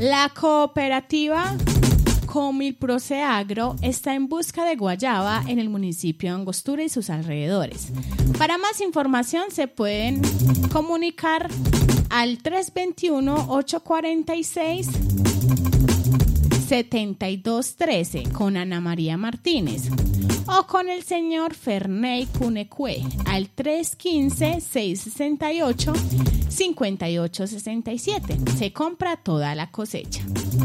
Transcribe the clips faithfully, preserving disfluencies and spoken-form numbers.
La cooperativa Comilproseagro está en busca de guayaba en el municipio de Angostura y sus alrededores. Para más información se pueden comunicar al tres dos uno, ocho cuatro seis, siete dos uno tres con Ana María Martínez o con el señor Ferney Cunecue al tres uno cinco, seis seis ocho, cinco ocho seis siete. Se compra toda la cosecha.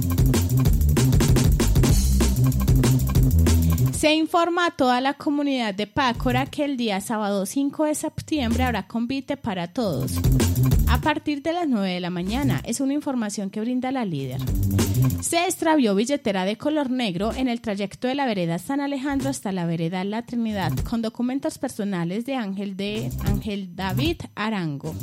Se informa a toda la comunidad de Pácora que el día sábado cinco de septiembre habrá convite para todos a partir de las nueve de la mañana. Es una información que brinda la líder. Se extravió billetera de color negro en el trayecto de la vereda San Alejandro hasta la vereda La Trinidad con documentos personales de Ángel, de Ángel David Arango.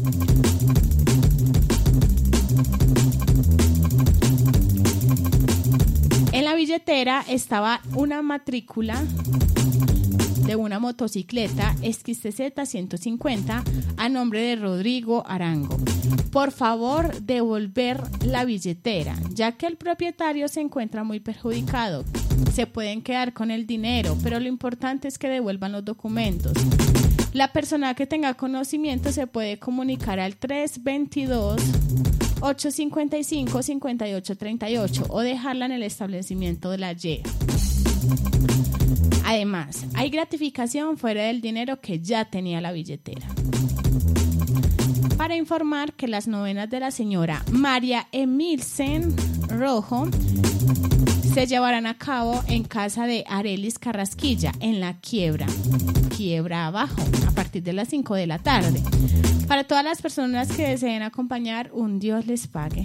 En la billetera estaba una matrícula de una motocicleta X T Z ciento cincuenta a nombre de Rodrigo Arango. Por favor, devolver la billetera, ya que el propietario se encuentra muy perjudicado. Se pueden quedar con el dinero, pero lo importante es que devuelvan los documentos. La persona que tenga conocimiento se puede comunicar al tres dos dos, ocho cinco cinco, cinco ocho tres ocho o dejarla en el establecimiento de la Y. Además, hay gratificación fuera del dinero que ya tenía la billetera. Para informar que las novenas de la señora María Emilsen Rojo se llevarán a cabo en casa de Arelis Carrasquilla, en la Quiebra, Quiebra Abajo, a partir de las cinco de la tarde. Para todas las personas que deseen acompañar, un Dios les pague.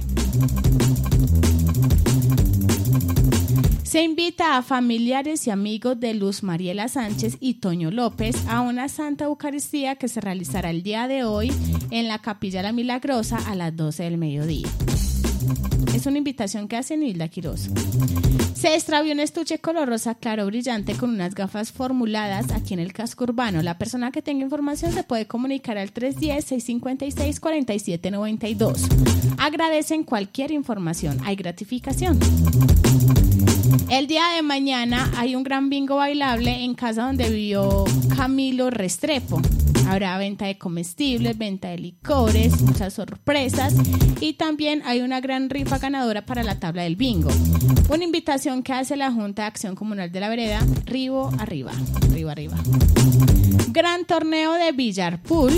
Se invita a familiares y amigos de Luz Mariela Sánchez y Toño López a una Santa Eucaristía que se realizará el día de hoy en la Capilla La Milagrosa a las doce del mediodía. Es una invitación que hace Nilda Quiroz. Se extravió un estuche color rosa claro brillante con unas gafas formuladas aquí en el casco urbano. La persona que tenga información se puede comunicar al tres uno cero, seis cinco seis, cuatro siete nueve dos. Agradecen cualquier información. Hay gratificación. El día de mañana hay un gran bingo bailable en casa donde vivió Camilo Restrepo. Habrá venta de comestibles, venta de licores, muchas sorpresas y también hay una gran rifa ganadora para la tabla del bingo. Una invitación que hace la Junta de Acción Comunal de la Vereda, Río Arriba, Río Arriba. Gran torneo de billar pool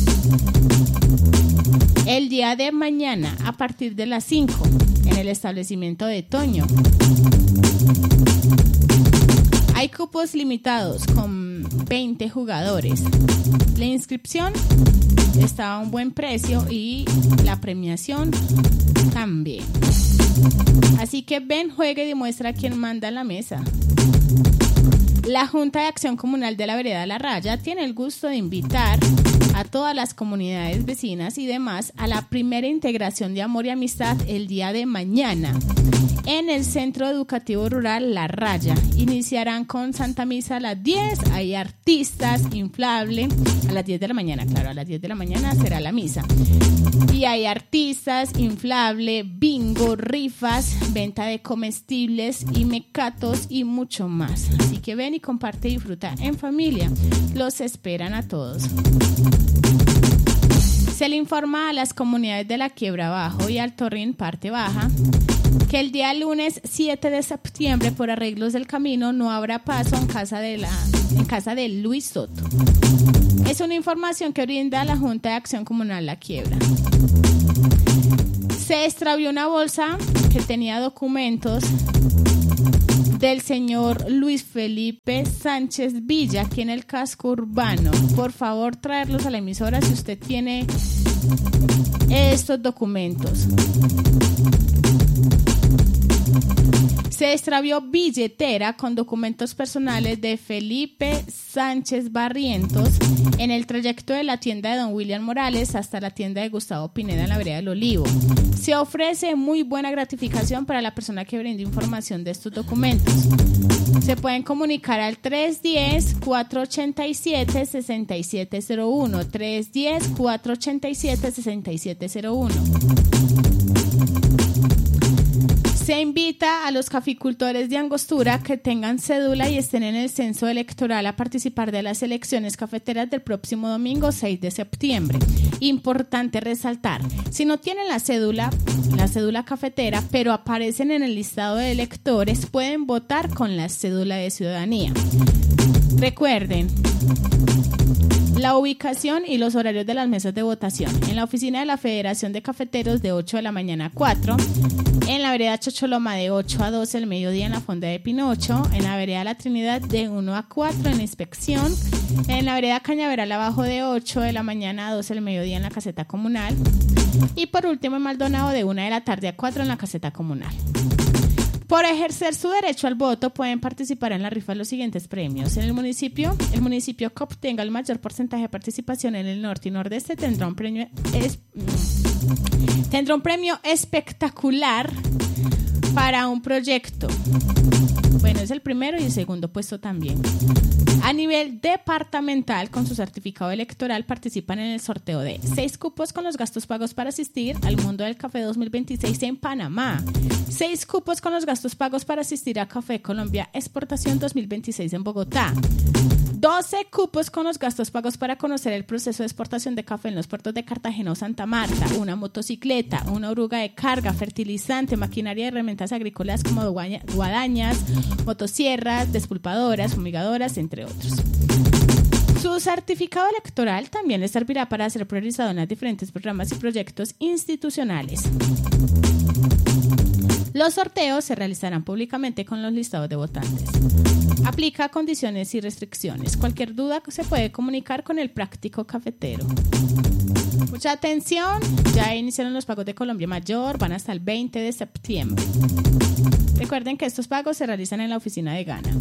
el día de mañana a partir de las cinco en el establecimiento de Toño. Hay cupos limitados con veinte jugadores. La inscripción está a un buen precio y la premiación también. Así que ven, juegue y demuestra quién manda en la mesa. La Junta de Acción Comunal de la Vereda La Raya tiene el gusto de invitar a todas las comunidades vecinas y demás a la primera integración de amor y amistad el día de mañana en el Centro Educativo Rural La Raya. Iniciarán con Santa Misa a las diez, hay artistas, inflable, a las diez de la mañana, claro, a las diez de la mañana será la misa. Y hay artistas, inflable, bingo, rifas, venta de comestibles y mecatos y mucho más. Así que ven y comparte y disfruta en familia. Los esperan a todos. Se le informa a las comunidades de la Quiebra Bajo y Alto Rin, parte baja, que el día lunes siete de septiembre, por arreglos del camino, no habrá paso en casa de, la, en casa de Luis Soto. Es una información que brinda la Junta de Acción Comunal La Quiebra. Se extravió una bolsa que tenía documentos del señor Luis Felipe Sánchez Villa aquí en el casco urbano. Por favor, traerlos a la emisora si usted tiene estos documentos. Se extravió billetera con documentos personales de Felipe Sánchez Barrientos en el trayecto de la tienda de Don William Morales hasta la tienda de Gustavo Pineda en la vereda del Olivo. Se ofrece muy buena gratificación para la persona que brinde información de estos documentos. Se pueden comunicar al tres uno cero, cuatro ocho siete, seis siete cero uno, tres uno cero, cuatro ocho siete, seis siete cero uno. invita a los caficultores de Angostura que tengan cédula y estén en el censo electoral a participar de las elecciones cafeteras del próximo domingo seis de septiembre. Importante resaltar, si no tienen la cédula, la cédula cafetera, pero aparecen en el listado de electores, pueden votar con la cédula de ciudadanía. Recuerden la ubicación y los horarios de las mesas de votación. En la oficina de la Federación de Cafeteros de ocho de la mañana a cuatro, en la vereda Chocholoma de ocho a doce del mediodía en la Fonda de Pinocho, en la vereda La Trinidad de uno a cuatro en inspección, en la vereda Cañaveral abajo de ocho de la mañana a doce del mediodía en la caseta comunal y por último en Maldonado de una de la tarde a cuatro en la caseta comunal. Por ejercer su derecho al voto pueden participar en la rifa de los siguientes premios. En el municipio, el municipio que obtenga el mayor porcentaje de participación en el norte y nordeste tendrá un premio, es, tendrá un premio espectacular para un proyecto. Bueno, es el primero y el segundo puesto también. A nivel departamental, con su certificado electoral, participan en el sorteo de seis cupos con los gastos pagos para asistir al Mundo del Café dos mil veintiséis en Panamá, seis cupos con los gastos pagos para asistir a Café Colombia Exportación dos mil veintiséis en Bogotá, doce cupos con los gastos pagos para conocer el proceso de exportación de café en los puertos de Cartagena o Santa Marta, una motocicleta, una oruga de carga, fertilizante, maquinaria de herramientas agrícolas como guadañas, motosierras, despulpadoras, fumigadoras, entre otros. Su certificado electoral también le servirá para ser priorizado en los diferentes programas y proyectos institucionales. Los sorteos se realizarán públicamente con los listados de votantes. Aplica condiciones y restricciones. Cualquier duda se puede comunicar con el práctico cafetero. Mucha atención, ya iniciaron los pagos de Colombia Mayor, van hasta el veinte de septiembre. Recuerden que estos pagos se realizan en la oficina de Gana.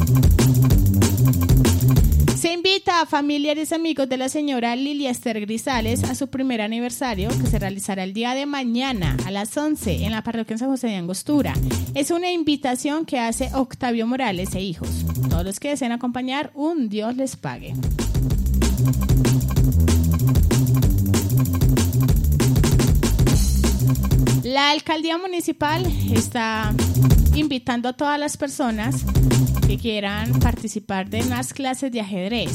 Se invita a familiares y amigos de la señora Lilia Esther Grisales a su primer aniversario que se realizará el día de mañana a las once en la parroquia San José de Angostura. Es una invitación que hace Octavio Morales e hijos. Todos los que deseen acompañar, un Dios les pague. La alcaldía municipal está invitando a todas las personas que quieran participar de unas clases de ajedrez.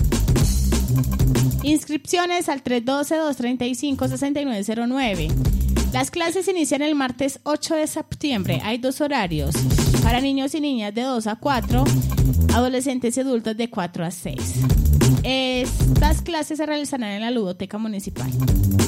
Inscripciones al tres uno dos, dos tres cinco, seis nueve cero nueve. Las clases inician el martes ocho de septiembre. Hay dos horarios, para niños y niñas de dos a cuatro, adolescentes y adultos de cuatro a seis. Estas clases se realizarán en la ludoteca municipal.